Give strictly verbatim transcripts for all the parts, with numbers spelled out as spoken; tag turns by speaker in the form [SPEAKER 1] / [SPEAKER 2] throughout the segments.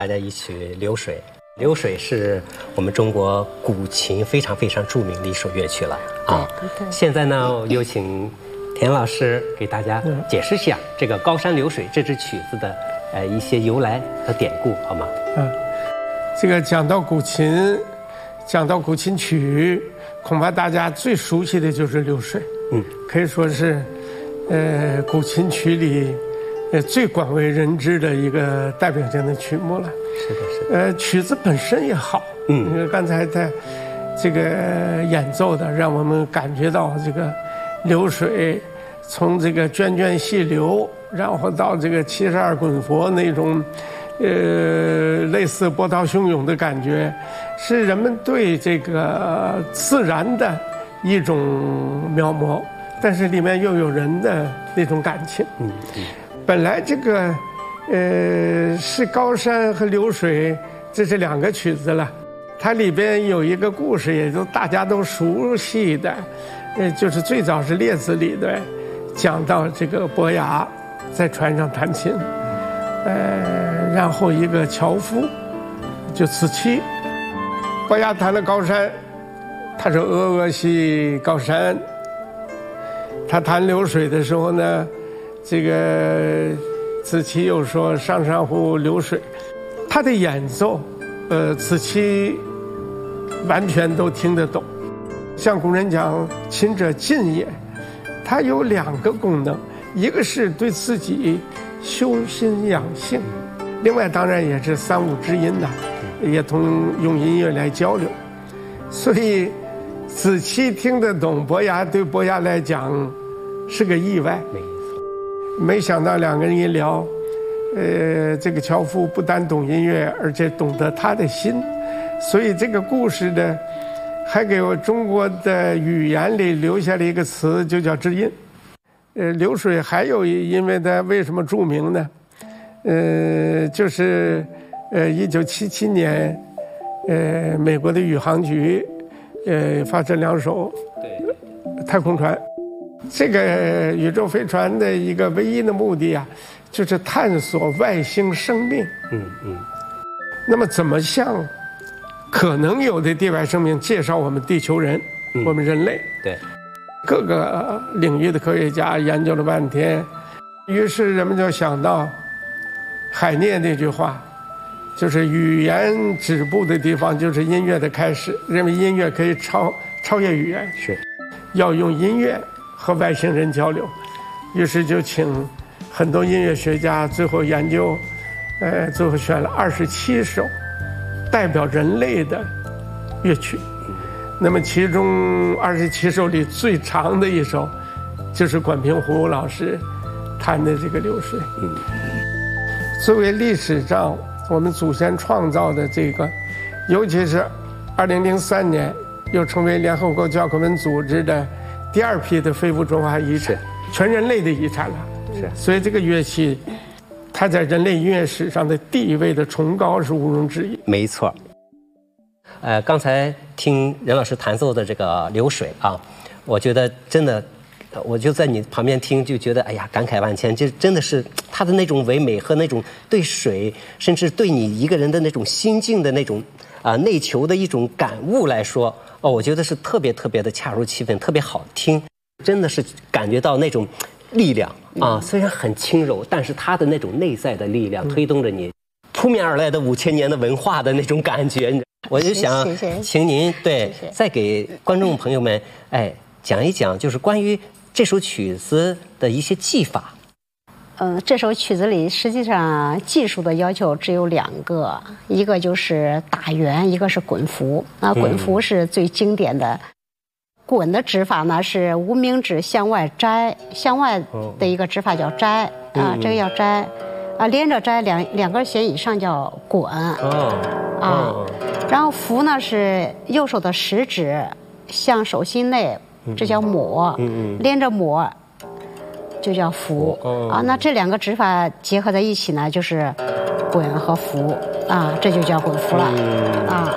[SPEAKER 1] 大家一曲《流水》。流水是我们中国古琴非常非常著名的一首乐曲了啊。现在呢，有请田老师给大家解释一下这个《高山流水》这支曲子的呃一些由来和典故，好吗？
[SPEAKER 2] 嗯，这个讲到古琴，讲到古琴曲，恐怕大家最熟悉的就是《流水》。嗯，可以说是，呃，古琴曲里，呃，最广为人知的一个代表性的曲目了。
[SPEAKER 1] 是的，是的。
[SPEAKER 2] 呃，曲子本身也好，嗯，因为刚才在这个演奏的，让我们感觉到这个流水从这个涓涓细流，然后到这个七十二滚佛那种，呃，类似波涛汹涌的感觉，是人们对这个自然的一种描摹，但是里面又有人的那种感情。嗯嗯。本来这个，呃，是高山和流水，这是两个曲子了。它里边有一个故事，也就大家都熟悉的，呃，就是最早是《列子》里的，讲到这个伯牙在船上弹琴，呃，然后一个樵夫就子期，伯牙弹了高山，他说峨峨兮高山。他弹流水的时候呢，这个子期又说上上乎流水。他的演奏，呃，子期完全都听得懂。像古人讲琴者静也，它有两个功能，一个是对自己修心养性，另外当然也是三五知音呐、啊，也同用音乐来交流。所以子期听得懂伯牙，对伯牙来讲是个意外。没错，没想到两个人一聊，呃，这个樵夫不但懂音乐，而且懂得他的心。所以这个故事呢，还给我中国的语言里留下了一个词，就叫知音。呃，流水还有因为它为什么著名呢？呃，就是呃，一九七七年，呃，美国的宇航局，呃，发射两艘太空船。这个宇宙飞船的一个唯一的目的啊，就是探索外星生命。嗯嗯。那么怎么向可能有的地外生命介绍我们地球人，嗯、我们人类？对。各个领域的科学家研究了半天，于是人们就想到海涅那句话，就是语言止步的地方就是音乐的开始，认为音乐可以超超越语言，是要用音乐和外星人交流。于是就请很多音乐学家最后研究，呃，最后选了二十七首代表人类的乐曲。那么其中二十七首里最长的一首，就是管平湖老师弹的这个《流水》。嗯，作为历史上我们祖先创造的这个，尤其是二零零三年又成为联合国教科文组织的第二批的非物质文化遗产，全人类的遗产了。是，所以这个乐器，它在人类音乐史上的地位的崇高是毋庸置疑。
[SPEAKER 1] 没错。呃，刚才听任老师弹奏的这个《流水》啊，我觉得真的，我就在你旁边听，就觉得哎呀，感慨万千。就真的是他的那种唯美和那种对水，甚至对你一个人的那种心境的那种啊、呃、内求的一种感悟来说，哦，我觉得是特别特别的恰如其分，特别好听，真的是感觉到那种力量啊，虽然很轻柔，但是它的那种内在的力量推动着你扑面而来的五千年的文化的那种感觉。我就想请您对再给观众朋友们哎讲一讲，就是关于这首曲子的一些技法。
[SPEAKER 3] 嗯、呃，这首曲子里实际上技术的要求只有两个，一个就是打圆，一个是滚符。啊，滚符是最经典的。嗯、滚的指法呢是无名指向外摘，向外的一个指法叫摘、哦、啊，这个要摘。啊，连着摘两两根弦以上叫滚。哦。啊。哦，然后符呢是右手的食指向手心内，这叫抹，嗯嗯，连着抹就叫符。哦，啊，那这两个指法结合在一起呢，就是滚和符啊，这就叫滚符了。嗯、啊，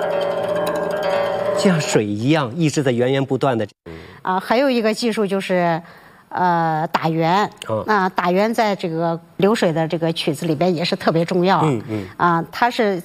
[SPEAKER 1] 就像水一样，一直在源源不断的。
[SPEAKER 3] 啊，还有一个技术就是， 呃打圆。
[SPEAKER 1] 哦
[SPEAKER 3] 啊，打圆在这个流水的这个曲子里边也是特别重要。
[SPEAKER 1] 嗯嗯。
[SPEAKER 3] 啊，它是